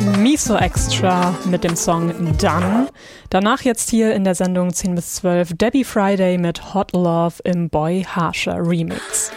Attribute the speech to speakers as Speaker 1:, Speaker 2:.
Speaker 1: Miso Extra mit dem Song Done. Danach jetzt hier in der Sendung 10 bis 12 Debbie Friday mit Hot Love im Boy Harsher Remix.